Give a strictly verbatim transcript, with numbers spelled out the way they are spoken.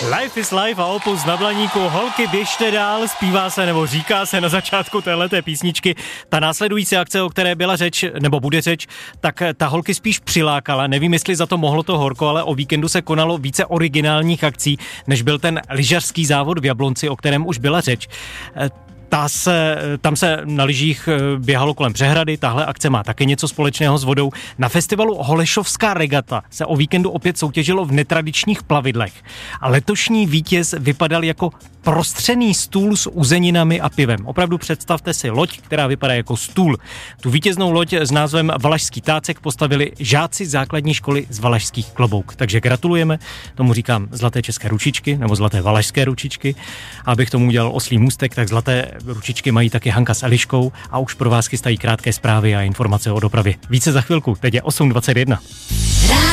Life is life a Opus na Blaníku. Holky, běžte dál, zpívá se nebo říká se na začátku téhleté písničky. Ta následující akce, o které byla řeč, nebo bude řeč, tak ta holky spíš přilákala. Nevím, jestli za to mohlo to horko, ale o víkendu se konalo více originálních akcí, než byl ten lyžařský závod v Jablonci, o kterém už byla řeč. Ta se, tam se na lyžích běhalo kolem přehrady, tahle akce má také něco společného s vodou. Na festivalu Holešovská regata se o víkendu opět soutěžilo v netradičních plavidlech. A letošní vítěz vypadal jako prostřený stůl s uzeninami a pivem. Opravdu představte si loď, která vypadá jako stůl. Tu vítěznou loď s názvem Valašský tácek postavili žáci základní školy z Valašských Klobouk. Takže gratulujeme, tomu říkám zlaté české ručičky nebo zlaté valašské ručičky. A abych tomu udělal oslý můstek, tak zlaté ručičky mají taky Hanka s Eliškou a už pro vás chystají krátké zprávy a informace o dopravě. Více za chvilku, teď je osm dvacet jedna.